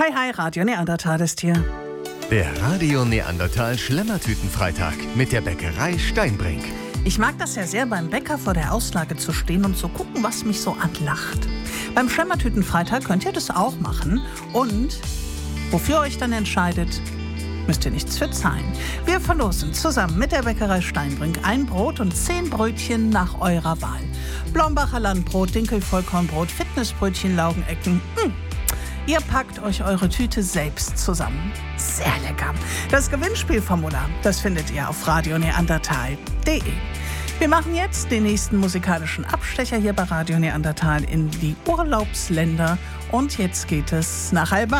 Hi, hi, Radio Neandertal ist hier. Der Radio Neandertal Schlemmertütenfreitag mit der Bäckerei Steinbrink. Ich mag das ja sehr, beim Bäcker vor der Auslage zu stehen und zu gucken, was mich so anlacht. Beim Schlemmertütenfreitag könnt ihr das auch machen. Und wofür ihr euch dann entscheidet, müsst ihr nichts für zahlen. Wir verlosen zusammen mit der Bäckerei Steinbrink ein Brot und 10 Brötchen nach eurer Wahl. Blombacher Landbrot, Dinkelvollkornbrot, Fitnessbrötchen, Laugenecken. Ihr packt euch eure Tüte selbst zusammen. Sehr lecker. Das Gewinnspielformular, das findet ihr auf radioneandertal.de. Wir machen jetzt den nächsten musikalischen Abstecher hier bei Radio Neandertal in die Urlaubsländer. Und jetzt geht es nach Albanien.